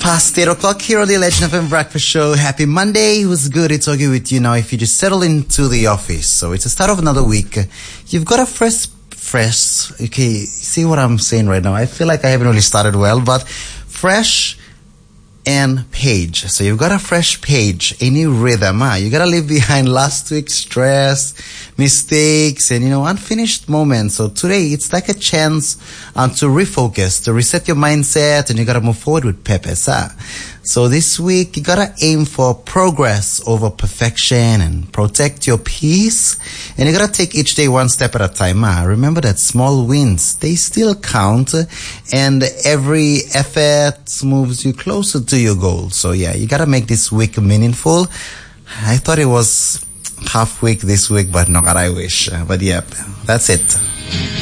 Past 8 o'clock here on the Legend FM Breakfast Show. Happy Monday. It was good to talking with you now if you just settle into the office. So it's the start of another week. You've got a fresh, okay, see what I'm saying right now? I feel like I haven't really started well, but fresh and page. So you've got a fresh page, a new rhythm. You got to leave behind last week's stress, mistakes, and, unfinished moments. So today it's like a chance to refocus, to reset your mindset, and you got to move forward with purpose. So this week, you got to aim for progress over perfection and protect your peace. And you got to take each day one step at a time. Remember that small wins, they still count. And every effort moves you closer to your goal. So yeah, you got to make this week meaningful. I thought it was half week this week, but not I wish. But yeah, that's it.